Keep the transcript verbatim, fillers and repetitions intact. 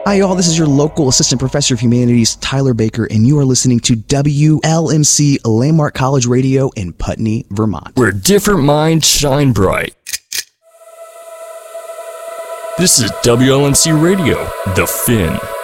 Hi, y'all. This is your local assistant professor of humanities, Tyler Baker, and you are listening to W L M C Landmark College Radio in Putney, Vermont, where different minds shine bright. This is W L M C Radio, The Fin.